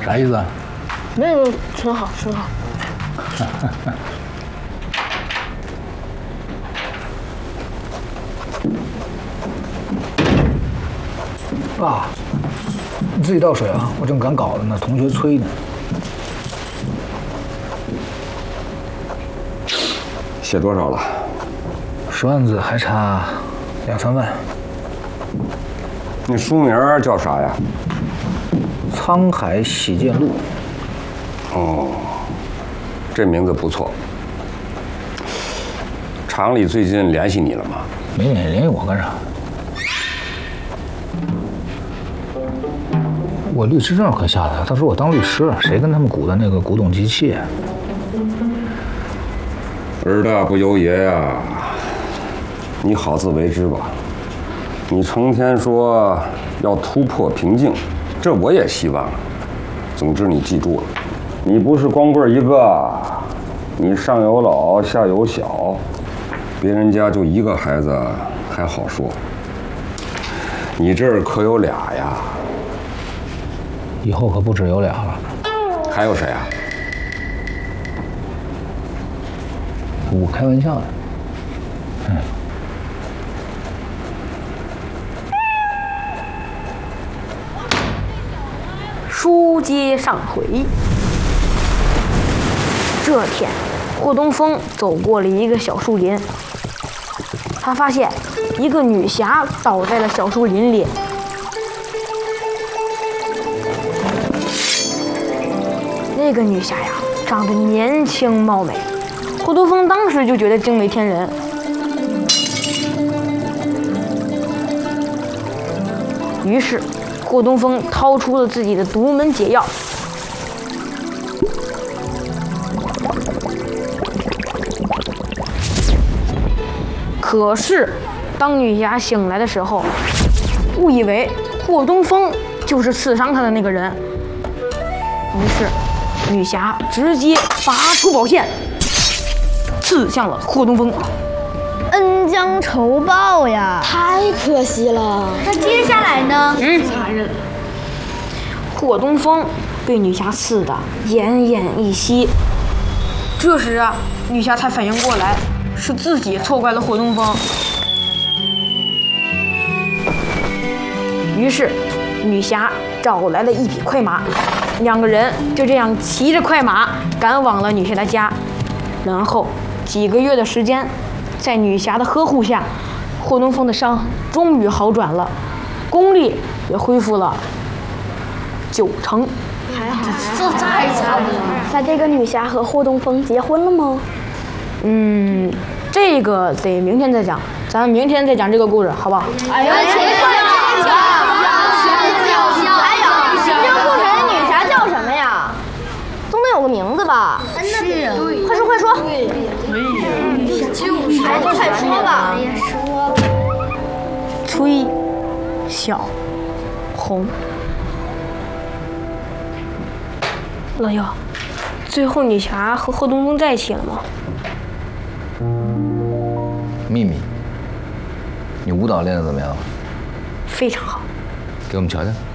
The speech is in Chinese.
啥意思啊？ 没有，挺好，挺好。 爸，你自己倒水啊，我正赶稿子呢，同学催呢。 写多少了 10万字，还差2、3万。 你书名叫啥呀？ 《沧海洗剑录》。 哦，这名字不错。厂里最近联系你了吗？ 没联系我干啥？我律师证可下来了，他说我当律师，谁跟他们鼓的那个古董机器？ 儿大不由爷呀，你好自为之吧。你成天说要突破瓶颈，这我也希望。总之你记住了，你不是光棍一个，你上有老下有小，别人家就一个孩子还好说，你这儿可有俩呀。 以后可不只有俩了。 还有谁啊？ 我开玩笑的。 书接上回，这天，霍东风走过了一个小树林，他发现一个女侠倒在了小树林里。那个女侠呀，长得年轻貌美，霍东风当时就觉得惊为天人。于是，霍东风掏出了自己的独门解药。可是，当女侠醒来的时候，误以为霍东风就是刺伤她的那个人。于是，女侠直接拔出宝剑，刺向了霍东风。 恩将仇报呀！ 太可惜了。 那接下来呢？ 残忍。霍东风被女侠刺得奄奄一息。这时啊，女侠才反应过来，是自己错怪了霍东风。于是，女侠找来了一匹快马，两个人就这样骑着快马赶往了女侠的家。然后几个月的时间，在女侠的呵护下，霍东风的伤终于好转了，功力也恢复了90%。 这太惨了。 那这个女侠和霍东风结婚了吗？ 这个得明天再讲，咱明天再讲这个故事，好不好？ 哎呀，请讲！还有，这个故事的女侠叫什么呀？总得有个名字吧？ 是啊， 快说快说！ 就是快说吧！ 崔小红。老幺，最后女侠和霍东风在一起了吗？ 秘密，你舞蹈练得怎么样？ 非常好。 给我们瞧瞧。